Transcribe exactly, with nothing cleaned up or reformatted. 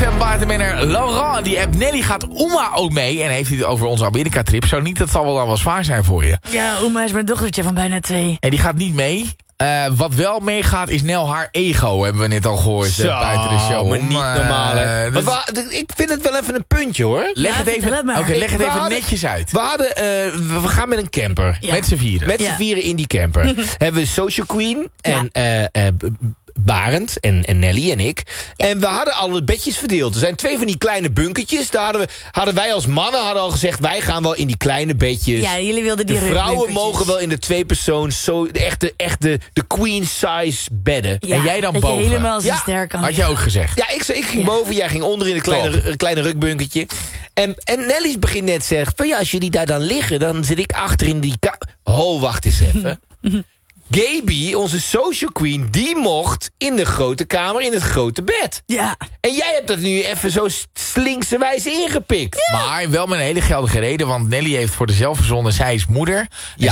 F M bartemener Laurent, die app Nelly gaat Oma ook mee. En heeft hij het over onze Amerika-trip. Zo niet, dat zal wel al wel zwaar zijn voor je. Ja, Oma is mijn dochtertje van bijna twee. En die gaat niet mee. Uh, wat wel meegaat is Nel haar ego, hebben we net al gehoord. Zo, uh, buiten de show. maar niet normaal. Hè. Uh, dus... wa, ik vind het wel even een puntje, hoor. Leg ja, het even, het okay, leg het even hadden, netjes uit. We, hadden, uh, we gaan met een camper. Ja. Met z'n vieren. Met z'n Ja. vieren in die camper. Hebben we Social Queen en Ja. uh, uh, Barend en, en Nelly en ik. Ja. En we hadden al de bedjes verdeeld. Er zijn twee van die kleine bunkertjes. Daar hadden, we, hadden wij als mannen hadden al gezegd... wij gaan wel in die kleine bedjes. Ja, jullie wilden die De vrouwen rugbunkertjes. mogen wel in de twee persoons... Zo, de echte, echte de queen size bedden. Ja, En jij dan dat boven? je helemaal zo Ja. sterk kan. Had je ook gezegd. Ja, ik, ik ging Ja. boven, jij ging onder in een kleine, Klopt. een kleine rukbunkertje. En, en Nelly's begint net zegt... van ja, als jullie daar dan liggen, dan zit ik achter in die... Ka oh, wacht eens even. Gaby, onze social queen, die mocht in de grote kamer in het grote bed. Ja. En jij hebt dat nu even zo slinkse wijze ingepikt. Maar wel met een hele geldige reden. Want Nelly heeft voor de zelfverzonnen, zij is moeder. Ja.